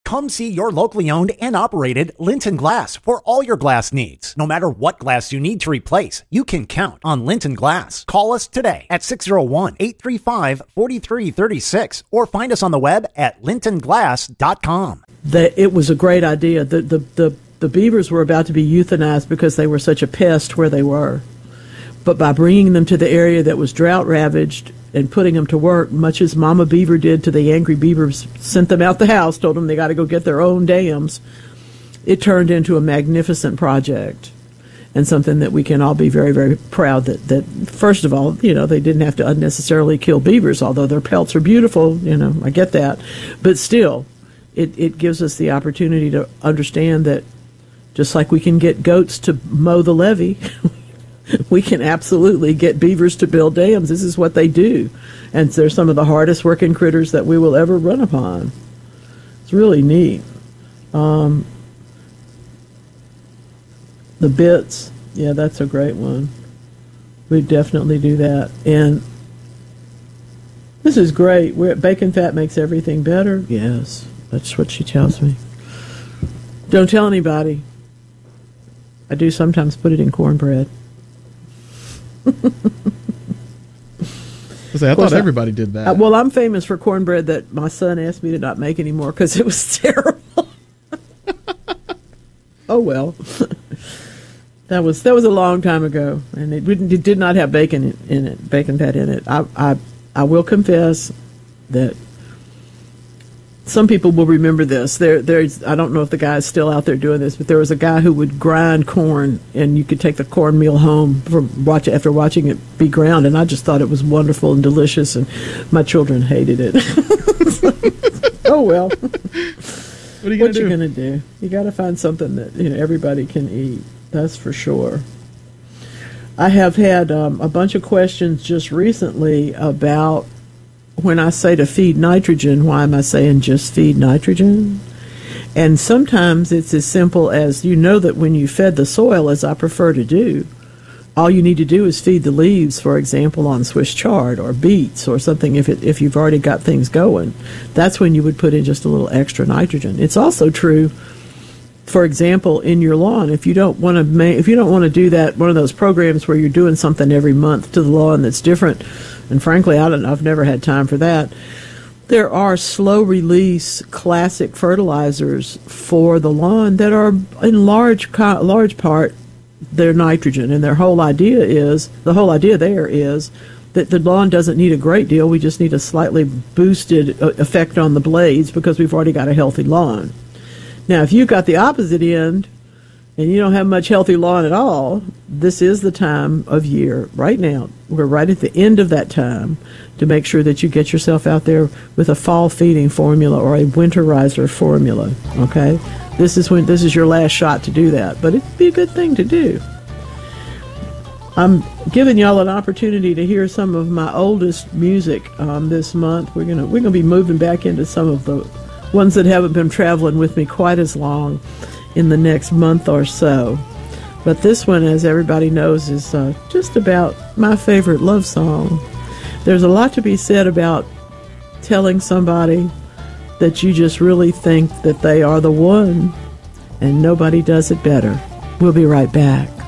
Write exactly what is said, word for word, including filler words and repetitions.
Come see your locally owned and operated Linton Glass for all your glass needs. No matter what glass you need to replace, you can count on Linton Glass. Call us today at six oh one, eight three five, four three three six or find us on the web at linton glass dot com. The, it was a great idea. The, the, the, the beavers were about to be euthanized because they were such a pest where they were. But by bringing them to the area that was drought-ravaged and putting them to work, much as Mama Beaver did to the angry beavers, sent them out the house, told them they got to go get their own dams, it turned into a magnificent project and something that we can all be very, very proud that, that, first of all, you know, they didn't have to unnecessarily kill beavers, although their pelts are beautiful, you know, I get that. But still, it, it gives us the opportunity to understand that just like we can get goats to mow the levee, we can absolutely get beavers to build dams. This is what they do. And they're some of the hardest working critters that we will ever run upon. It's really neat. Um, the bits, yeah, that's a great one. We definitely do that. And this is great. We're, bacon fat makes everything better. Yes, that's what she tells me. Don't tell anybody. I do sometimes put it in cornbread. I, say, I thought everybody did that. Uh, well, I'm famous for cornbread that my son asked me to not make anymore because it was terrible. Oh well, that was that was a long time ago, and it, it did not have bacon in, in it, bacon fat in it. I, I I will confess that some people will remember this. There, there's I don't know if the guy's still out there doing this, but there was a guy who would grind corn, and you could take the cornmeal home from watch after watching it be ground. And I just thought it was wonderful and delicious, and my children hated it. Oh well, what are you what gonna you do? gonna do? You got to find something that you know everybody can eat. That's for sure. I have had um, a bunch of questions just recently about. When I say to feed nitrogen, why am I saying just feed nitrogen? And sometimes it's as simple as you know that when you fed the soil, as I prefer to do, all you need to do is feed the leaves, for example, on Swiss chard or beets or something if it, if you've already got things going. That's when you would put in just a little extra nitrogen. It's also true, for example, in your lawn. If you don't want to ma- if you don't want to do that, one of those programs where you're doing something every month to the lawn that's different. And frankly, I don't, I've never had time for that. There are slow-release classic fertilizers for the lawn that are, in large large part, they're nitrogen. And their whole idea is, the whole idea there is that the lawn doesn't need a great deal. We just need a slightly boosted effect on the blades because we've already got a healthy lawn. Now, if you've got the opposite end, and you don't have much healthy lawn at all, this is the time of year, right now, we're right at the end of that time, to make sure that you get yourself out there with a fall feeding formula or a winterizer formula, okay? This is when this is your last shot to do that, but it'd be a good thing to do. I'm giving y'all an opportunity to hear some of my oldest music um, this month. We're gonna we're gonna be moving back into some of the ones that haven't been traveling with me quite as long in the next month or so. But this one, as everybody knows, is uh, just about my favorite love song. There's a lot to be said about telling somebody that you just really think that they are the one, and nobody does it better. We'll be right back.